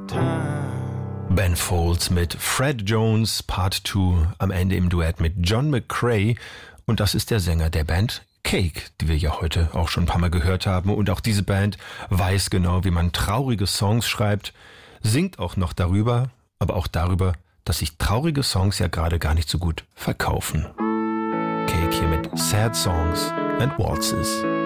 Ben Folds mit Fred Jones, Part 2, am Ende im Duett mit John McCrae. Und das ist der Sänger der Band Cake, die wir ja heute auch schon ein paar Mal gehört haben. Und auch diese Band weiß genau, wie man traurige Songs schreibt, singt auch noch darüber, aber auch darüber, dass sich traurige Songs ja gerade gar nicht so gut verkaufen. Cake hier mit Sad Songs and Waltzes.